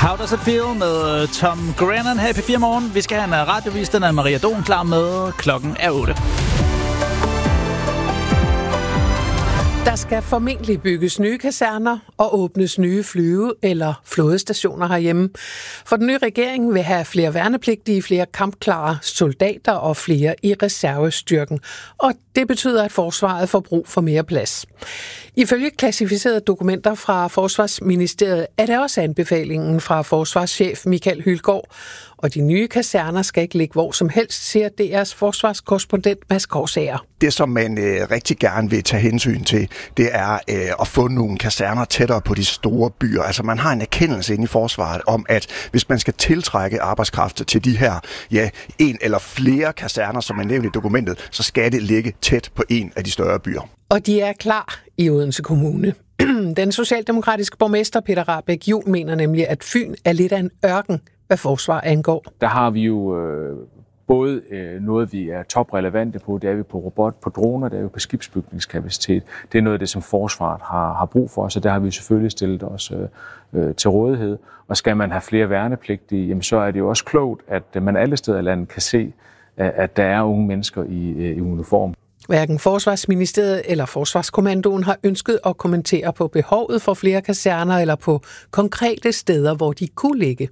How Does It Feel med Tom Grennan her i P4 Morgen. Vi skal have en radiovis, den er Maria Don klar med. Klokken er 8. Der skal formentlig bygges nye kaserner og åbnes nye flyve- eller flådestationer herhjemme. For den nye regering vil have flere værnepligtige, flere kampklare soldater og flere i reservestyrken. Og det betyder, at forsvaret får brug for mere plads. Ifølge klassificerede dokumenter fra Forsvarsministeriet er det også anbefalingen fra forsvarschef Michael Hylgaard. Og de nye kaserner skal ikke ligge hvor som helst, siger DR's forsvarskorrespondent Mads Korsager. Det, som man rigtig gerne vil tage hensyn til, det er at få nogle kaserner tættere på de store byer. Altså man har en erkendelse inde i forsvaret om, at hvis man skal tiltrække arbejdskraft til de her, en eller flere kaserner, som er nævnt i dokumentet, så skal det ligge tæt på en af de større byer. Og de er klar i Odense Kommune. Den socialdemokratiske borgmester Peter Rahbæk Juhl mener nemlig, at Fyn er lidt af en ørken, hvad forsvar angår. Der har vi jo både noget, vi er toprelevante på, det er vi på robot, på droner, det er vi på skibsbygningskapacitet. Det er noget af det, som forsvaret har brug for, så der har vi selvfølgelig stillet os til rådighed. Og skal man have flere værnepligtige, jamen, så er det jo også klogt, at man alle steder i landet kan se, at der er unge mennesker i uniform. Hverken Forsvarsministeriet eller Forsvarskommandoen har ønsket at kommentere på behovet for flere kaserner eller på konkrete steder, hvor de kunne ligge.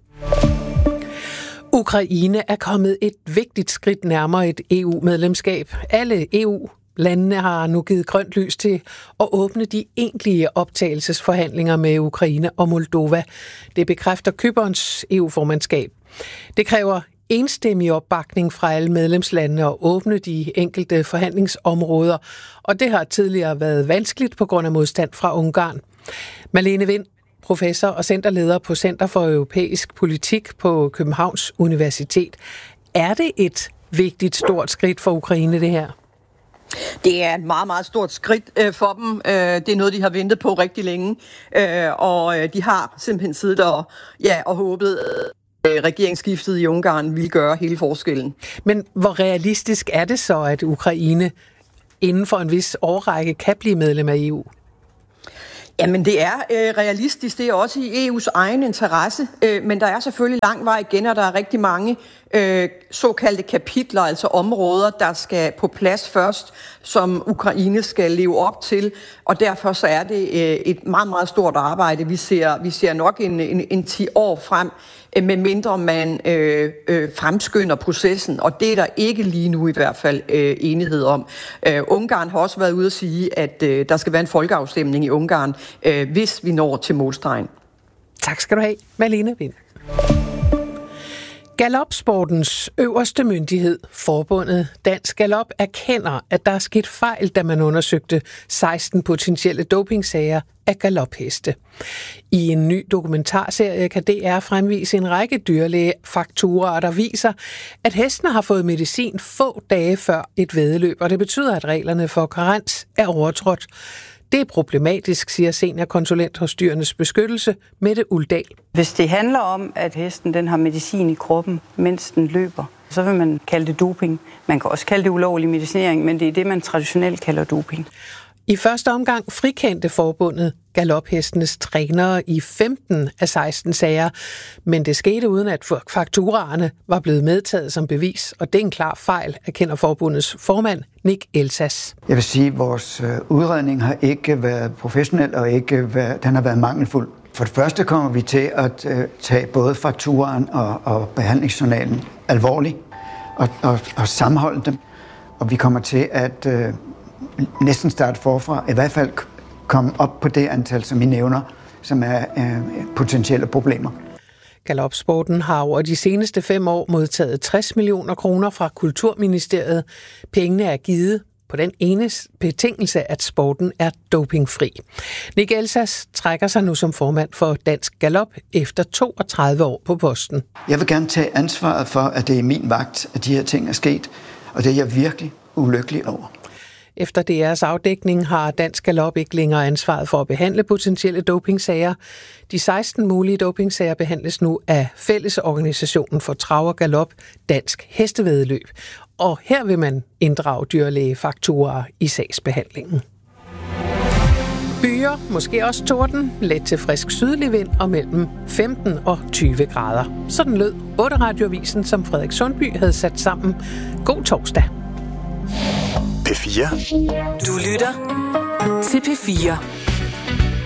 Ukraine er kommet et vigtigt skridt nærmere et EU-medlemskab. Alle EU-landene har nu givet grønt lys til at åbne de egentlige optagelsesforhandlinger med Ukraine og Moldova. Det bekræfter Cyperns EU-formandskab. Det kræver enstemmig opbakning fra alle medlemslandene at åbne de enkelte forhandlingsområder, og det har tidligere været vanskeligt på grund af modstand fra Ungarn. Malene Vind, professor og centerleder på Center for Europæisk Politik på Københavns Universitet. Er det et vigtigt, stort skridt for Ukraine, det her? Det er et meget, meget stort skridt for dem. Det er noget, de har ventet på rigtig længe, og de har simpelthen siddet og håbet, regeringsskiftet i Ungarn vil gøre hele forskellen. Men hvor realistisk er det så, at Ukraine inden for en vis årrække kan blive medlem af EU? Jamen det er realistisk, det er også i EU's egen interesse, men der er selvfølgelig lang vej igen, og der er rigtig mange såkaldte kapitler, altså områder, der skal på plads først, som Ukraine skal leve op til, og derfor så er det et meget, meget stort arbejde. Vi ser nok en 10 år frem, med mindre man fremskynder processen, og det er der ikke lige nu i hvert fald enighed om. Ungarn har også været ude at sige, at der skal være en folkeafstemning i Ungarn, hvis vi når til målstregen. Tak skal du have, Malene Vind. Galopsportens øverste myndighed, forbundet Dansk Galop, erkender, at der er sket fejl, da man undersøgte 16 potentielle dopingsager af galopheste. I en ny dokumentarserie kan DR fremvise en række dyrlægefakturaer, der viser, at hestene har fået medicin få dage før et væddeløb, og det betyder, at reglerne for karens er overtrådt. Det er problematisk, siger seniorkonsulent hos Dyrenes Beskyttelse, Mette Uldal. Hvis det handler om, at hesten den har medicin i kroppen, mens den løber, så vil man kalde det doping. Man kan også kalde det ulovlig medicinering, men det er det, man traditionelt kalder doping. I første omgang frikendte forbundet galophestenes trænere i 15 af 16 sager, men det skete uden at fakturaerne var blevet medtaget som bevis, og det er en klar fejl, erkender forbundets formand Nick Elsas. Jeg vil sige, at vores udredning har ikke været professionel, og den har været mangelfuld. For det første kommer vi til at tage både fakturaen og behandlingsjournalen alvorligt og sammenholde dem, og vi kommer til at næsten starte forfra, i hvert fald komme op på det antal, som I nævner, som er potentielle problemer. Galopsporten har over de seneste 5 år modtaget 60 millioner kroner fra Kulturministeriet. Pengene er givet på den ene betingelse, at sporten er dopingfri. Nick Elsas trækker sig nu som formand for Dansk Galop efter 32 år på posten. Jeg vil gerne tage ansvaret for, at det er min vagt, at de her ting er sket, og det er jeg virkelig ulykkelig over. Efter DR's afdækning har Dansk Galop ikke længere ansvaret for at behandle potentielle dopingsager. De 16 mulige dopingsager behandles nu af Fællesorganisationen for Trav og Galop, Dansk Hestevæddeløb. Og her vil man inddrage dyrlægefakturaer i sagsbehandlingen. Byer, måske også torden, let til frisk sydlig vind og mellem 15 og 20 grader. Sådan lød 8 radioavisen, som Frederik Sundby havde sat sammen. God torsdag. P4. Du lytter til P4.